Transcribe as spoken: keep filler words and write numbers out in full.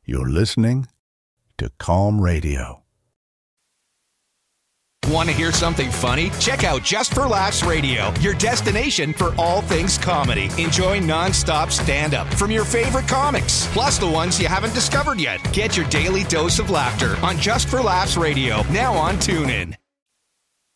You're listening to Calm Radio. Want to hear something funny? Check out Just for Laughs Radio, your destination for all things comedy. Enjoy non-stop stand-up from your favorite comics, plus the ones you haven't discovered yet. Get your daily dose of laughter on Just for Laughs Radio, now on TuneIn.